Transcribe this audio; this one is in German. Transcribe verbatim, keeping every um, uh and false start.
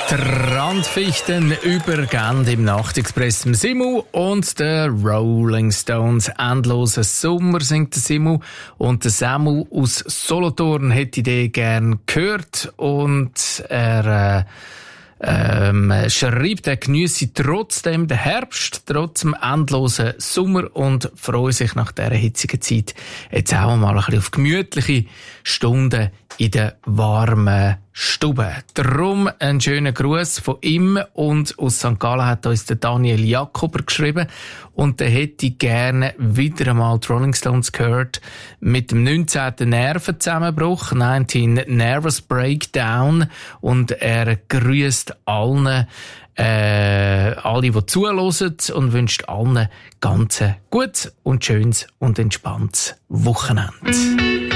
Die Randfichten übergehen im Nachtexpress im Simu und der Rolling Stones. Endloser Sommer singt der Simu und der Samu aus Solothurn hätte die gern gehört und er äh, Ähm, schreibt, er geniesse trotzdem den Herbst, trotz dem endlosen Sommer und freue sich nach dieser hitzigen Zeit jetzt auch mal ein bisschen auf gemütliche Stunden in der warmen Stube. Darum ein schöner Gruß von ihm und aus Sankt Gallen hat uns der Daniel Jakober geschrieben und der hätte gerne wieder einmal die Rolling Stones gehört mit dem neunzehnten Nervenzusammenbruch, neunzehn Nervous Breakdown, und er grüßt allen, äh, alle, die zuhören und wünscht allen ganz gutes und schönes und entspanntes Wochenende.